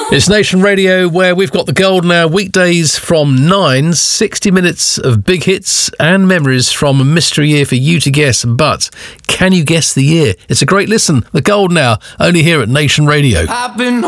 It's Nation Radio, where we've got the golden hour weekdays from 9, 60 minutes of big hits and memories from a mystery year for you to guess. But can you guess the year? It's a great listen. The golden hour, only here at Nation Radio. I've been